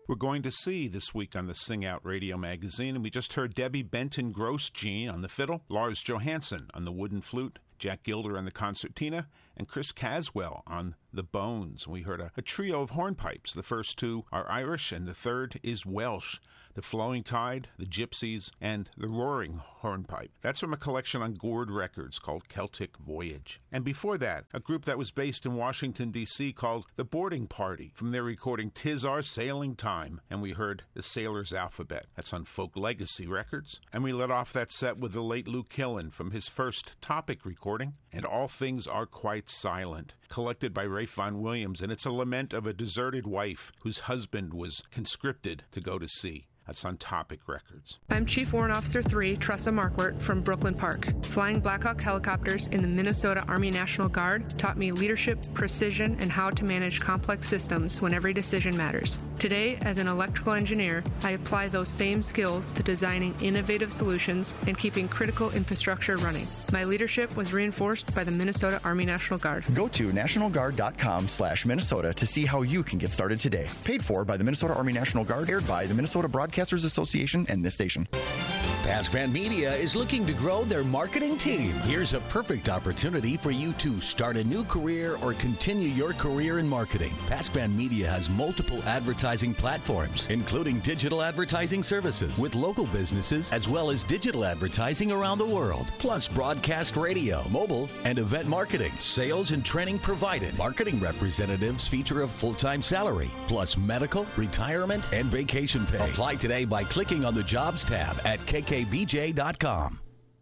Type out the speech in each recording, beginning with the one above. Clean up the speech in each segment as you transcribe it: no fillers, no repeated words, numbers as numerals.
we're going to see this week on the Sing Out Radio magazine. And we just heard Debbie Benton Grosjean on the fiddle, Lars Johansson on the wooden flute, Jack Gilder on the concertina, and Chris Caswell on the bones. We heard a trio of hornpipes. The first two are Irish, and the third is Welsh. The Flowing Tide, the Gypsies, and the Roaring Hornpipe. That's from a collection on Gord Records called Celtic Voyage. And before that, a group that was based in Washington, D.C. called The Boarding Party, from their recording 'Tis Our Sailing Time. And we heard The Sailor's Alphabet. That's on Folk Legacy Records. And we let off that set with the late Lou Killen from his first Topic recording, And All Things Are Quite Silent, collected by Ralph Vaughan Williams. And it's a lament of a deserted wife whose husband was conscripted to go to sea. That's on Topic Records. I'm Chief Warrant Officer 3, Tressa Markwart from Brooklyn Park. Flying Black Hawk helicopters in the Minnesota Army National Guard taught me leadership, precision, and how to manage complex systems when every decision matters. Today, as an electrical engineer, I apply those same skills to designing innovative solutions and keeping critical infrastructure running. My leadership was reinforced by the Minnesota Army National Guard. Go to nationalguard.com/Minnesota to see how you can get started today. Paid for by the Minnesota Army National Guard, aired by the Minnesota Broadcasters Association and this station. PaskVan Media is looking to grow their marketing team. Here's a perfect opportunity for you to start a new career or continue your career in marketing. PaskVan Media has multiple advertising platforms, including digital advertising services with local businesses, as well as digital advertising around the world, plus broadcast radio, mobile, and event marketing. Sales and training provided. Marketing representatives feature a full-time salary, plus medical, retirement, and vacation pay. Apply today by clicking on the Jobs tab at kkbj.com.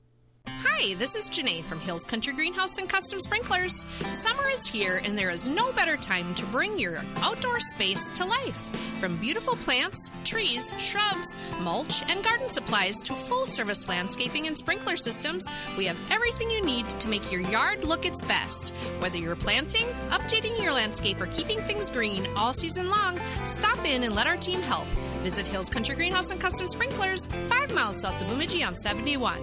Hi, this is Janae from Hills Country Greenhouse and Custom Sprinklers. Summer is here, and there is no better time to bring your outdoor space to life. From beautiful plants, trees, shrubs, mulch, and garden supplies to full-service landscaping and sprinkler systems, we have everything you need to make your yard look its best. Whether you're planting, updating your landscape, or keeping things green all season long, stop in and let our team help. Visit Hills Country Greenhouse and Custom Sprinklers, 5 miles south of Bemidji on 71.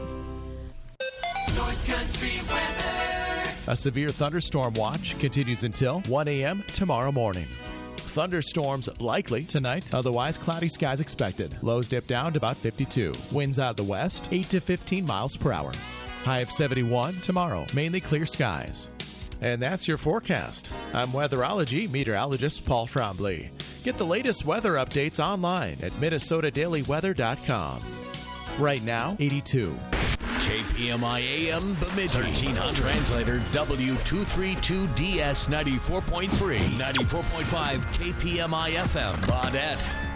North Country weather. A severe thunderstorm watch continues until 1 a.m. tomorrow morning. Thunderstorms likely tonight, otherwise cloudy skies expected. Lows dip down to about 52. Winds out of the west, 8 to 15 miles per hour. High of 71 tomorrow, mainly clear skies. And that's your forecast. I'm weatherology meteorologist Paul Trombley. Get the latest weather updates online at minnesotadailyweather.com. Right now, 82. KPMI AM Bemidji 1300. Translator W232DS 94.3, 94.5 KPMI FM Baudette.